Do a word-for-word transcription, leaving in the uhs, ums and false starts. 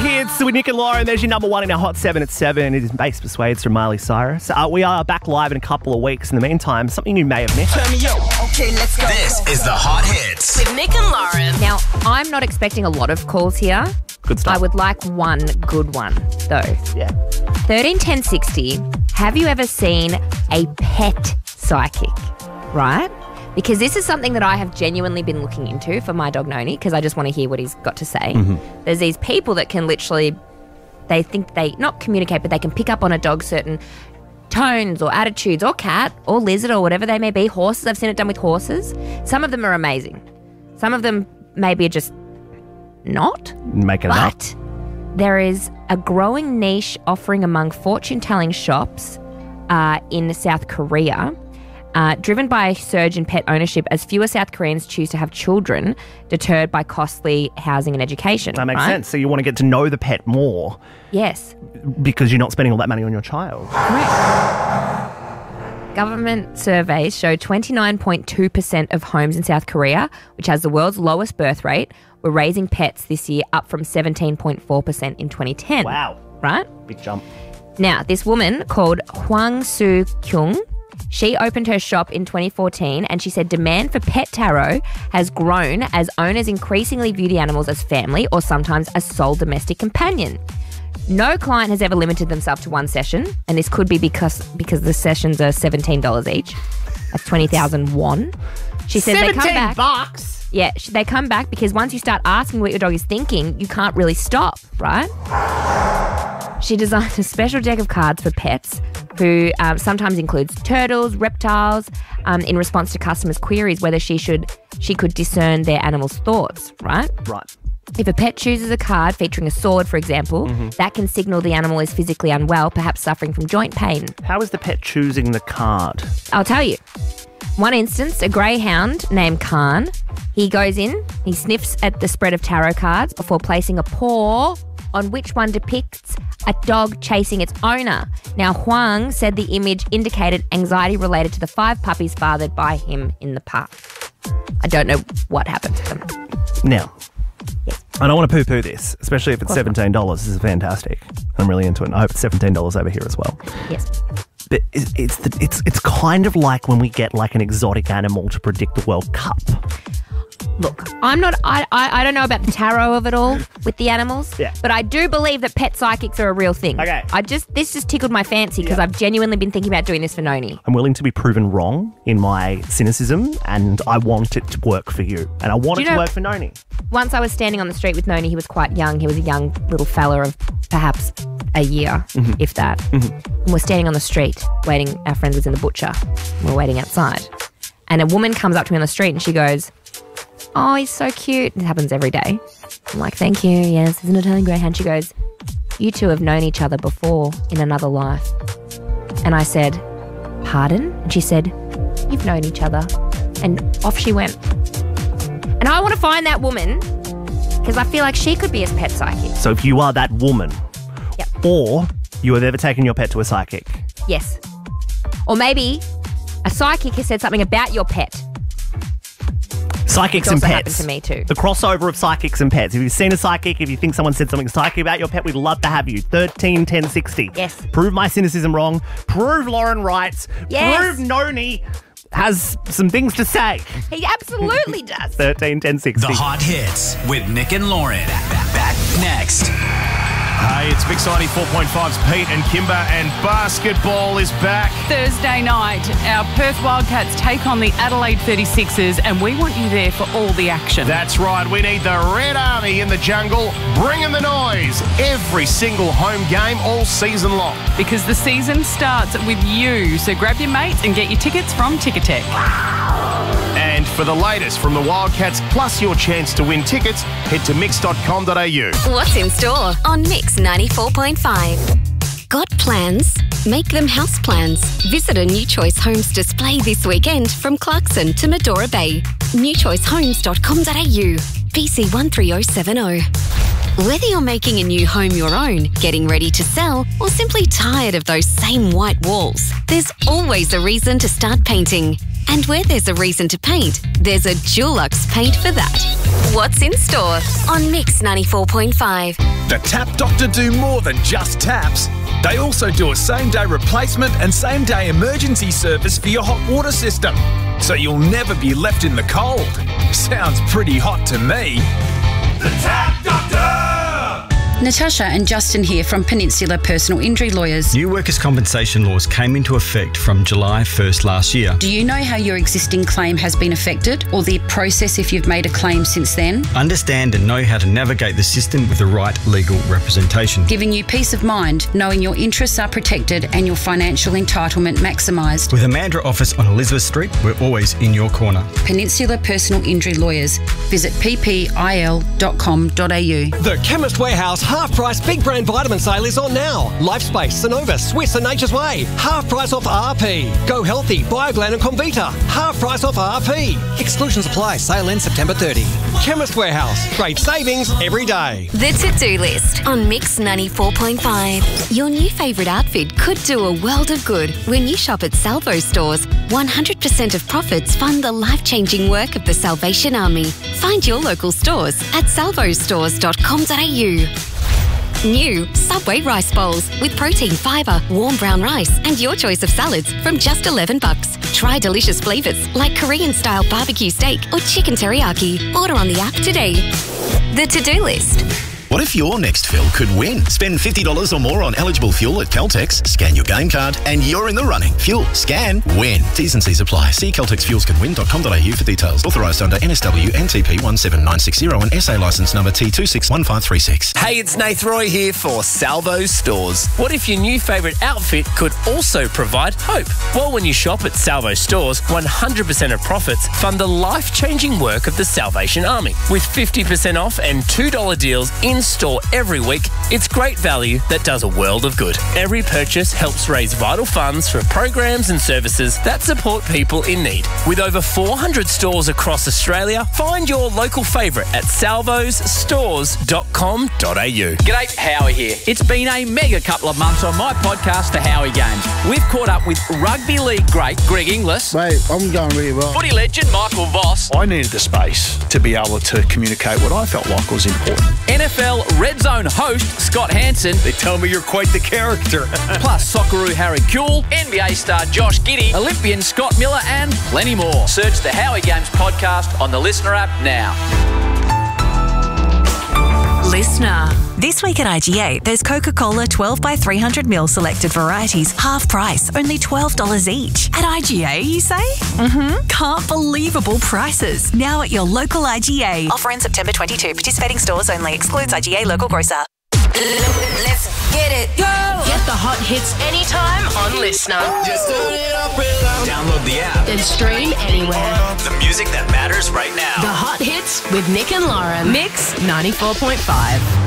Hits with Nick and Lauren. There's your number one in our Hot seven at seven. It is Bass Persuades from Miley Cyrus. Uh, we are back live in a couple of weeks. In the meantime, something you may have missed. Turn me up. Okay, let's go. This is the Hot Hits with Nick and Lauren. Now, I'm not expecting a lot of calls here. Good stuff. I would like one good one, though. Yeah. thirteen ten sixty, have you ever seen a pet psychic? Right? Because this is something that I have genuinely been looking into for my dog Noni, because I just want to hear what he's got to say. Mm-hmm. There's these people that can literally, they think they, not communicate, but they can pick up on a dog's certain tones or attitudes, or cat or lizard or whatever they may be. Horses, I've seen it done with horses. Some of them are amazing. Some of them maybe are just not. Make it up. But there is a growing niche offering among fortune-telling shops uh, in South Korea, uh, driven by a surge in pet ownership as fewer South Koreans choose to have children, deterred by costly housing and education. That makes right? sense. So you want to get to know the pet more Yes. because you're not spending all that money on your child. Correct. Government surveys show twenty-nine point two percent of homes in South Korea, which has the world's lowest birth rate, were raising pets this year, up from seventeen point four percent in twenty ten. Wow. Right? Big jump. Now, this woman called Hwang Soo-kyung, she opened her shop in twenty fourteen, and she said demand for pet tarot has grown as owners increasingly view the animals as family or sometimes as sole domestic companion. No client has ever limited themselves to one session, and this could be because because the sessions are seventeen dollars each. That's twenty thousand won. She says they come back. bucks? Yeah, sh- they come back because once you start asking what your dog is thinking, you can't really stop, right? She designed a special deck of cards for pets who um, sometimes includes turtles, reptiles, um, in response to customers' queries whether she should she could discern their animal's thoughts, right? Right. If a pet chooses a card featuring a sword, for example, Mm-hmm. that can signal the animal is physically unwell, perhaps suffering from joint pain. How is the pet choosing the card? I'll tell you. One instance, a greyhound named Khan, he goes in, he sniffs at the spread of tarot cards before placing a paw on which one depicts a dog chasing its owner. Now, Hwang said the image indicated anxiety related to the five puppies fathered by him in the past. I don't know what happened to them. Now, Yes. I don't want to poo-poo this, especially if it's course not. seventeen dollars. This is fantastic. I'm really into it. I hope it's seventeen dollars over here as well. Yes. But it's it's, the, it's it's kind of like when we get like an exotic animal to predict the World Cup. Look, I'm not, I, I, I don't know about the tarot of it all with the animals, Yeah. but I do believe that pet psychics are a real thing. Okay. I just, this just tickled my fancy because Yeah. I've genuinely been thinking about doing this for Noni. I'm willing to be proven wrong in my cynicism, and I want it to work for you. And I want Do it you to know- work for Noni. Once I was standing on the street with Noni, he was quite young. He was a young little fella of perhaps a year, Mm-hmm. if that. And we're standing on the street waiting. Our friend was in the butcher. We're waiting outside. And a woman comes up to me on the street and she goes, "Oh, he's so cute." It happens every day. I'm like, "Thank you. Yes, he's an Italian Greyhound." She goes, "You two have known each other before in another life." And I said, "Pardon?" And she said, "You've known each other." And off she went. And I want to find that woman because I feel like she could be a pet psychic. So if you are that woman, Yep. or you have ever taken your pet to a psychic, Yes. Or maybe a psychic has said something about your pet. psychics It's and also pets. happened to me too. The crossover of psychics and pets. If you've seen a psychic, if you think someone said something psychic about your pet, we'd love to have you. thirteen ten sixty. Yes. Prove my cynicism wrong. Prove Lauren right. Yes. Prove Noni has some things to say. He absolutely does. thirteen ten sixty. The Hot Hits with Nick and Lauren. Back next. Hey, it's Mix ninety-four point five's Pete and Kimber, and basketball is back. Thursday night, our Perth Wildcats take on the Adelaide thirty-sixers, and we want you there for all the action. That's right, we need the Red Army in the jungle, bringing the noise. Every single home game all season long. Because the season starts with you, so grab your mates and get your tickets from Ticketek. And for the latest from the Wildcats, plus your chance to win tickets, head to mix dot com dot a u. What's in store on Mix ninety-four point five? Got plans? Make them house plans. Visit a New Choice Homes display this weekend from Clarkson to Medora Bay. new choice homes dot com dot a u. V C one three zero seven zero. Whether you're making a new home your own, getting ready to sell, or simply tired of those same white walls, there's always a reason to start painting. And where there's a reason to paint, there's a Dulux paint for that. What's in store on Mix ninety-four point five? The Tap Doctor do more than just taps. They also do a same-day replacement and same-day emergency service for your hot water system, so you'll never be left in the cold. Sounds pretty hot to me. The Tap Doctor! Natasha and Justin here from Peninsula Personal Injury Lawyers. New workers' compensation laws came into effect from July first last year. Do you know how your existing claim has been affected, or the process if you've made a claim since then? Understand and know how to navigate the system with the right legal representation. Giving you peace of mind, knowing your interests are protected and your financial entitlement maximised. With a Mandurah office on Elizabeth Street, we're always in your corner. Peninsula Personal Injury Lawyers. Visit p p i l dot com dot a u. The Chemist Warehouse half-price big brand vitamin sale is on now. Lifespace, Sonova, Swiss and Nature's Way. Half price off R P. Go Healthy, Bioglan and Comvita. Half price off R P. Exclusions apply. Sale ends September thirtieth. Chemist Warehouse. Great savings every day. The to-do list on Mix ninety-four point five. Your new favourite outfit could do a world of good when you shop at Salvo Stores. one hundred percent of profits fund the life-changing work of the Salvation Army. Find your local stores at salvo stores dot com dot a u. New Subway rice bowls with protein, fibre, warm brown rice and your choice of salads from just eleven bucks. Try delicious flavours like Korean-style barbecue steak or chicken teriyaki. Order on the app today. The to-do list. What if your next fill could win? Spend fifty dollars or more on eligible fuel at Caltex, scan your game card, and you're in the running. Fuel, scan, win. T's and C's apply. See caltex fuels can win dot com dot a u for details. Authorised under N S W N T P one seven nine six zero and S A licence number T two six one five three six. Hey, it's Nath Roy here for Salvo Stores. What if your new favourite outfit could also provide hope? Well, when you shop at Salvo Stores, one hundred percent of profits fund the life-changing work of the Salvation Army. With fifty percent off and two dollars deals in store every week, it's great value that does a world of good. Every purchase helps raise vital funds for programs and services that support people in need. With over four hundred stores across Australia, find your local favourite at salvos stores dot com dot a u. G'day, Howie here. It's been a mega couple of months on my podcast, The Howie Games. We've caught up with rugby league great Greg Inglis. Mate, I'm going really well. Footy legend Michael Voss. I needed the space to be able to communicate what I felt like was important. N F L Red Zone host Scott Hansen. They tell me you're quite the character. Plus Socceroo Harry Kuehl, N B A star Josh Giddey, Olympian Scott Miller and plenty more. Search the Howie Games podcast on the Listener app now. Listener. This week at I G A, there's Coca-Cola twelve by three hundred milliliters selected varieties, half price, only twelve dollars each. At I G A, you say? Mm-hmm. Can't believable prices. Now at your local I G A. Offer in September twenty-second. Participating stores only. Excludes I G A local grocer. Let's get it. Go! Get the hot hits anytime on Listener. Just turn it up real loud. Download the app. And stream anywhere. The music that matters right now. The hot hits with Nick and Lauren. Mix ninety-four point five.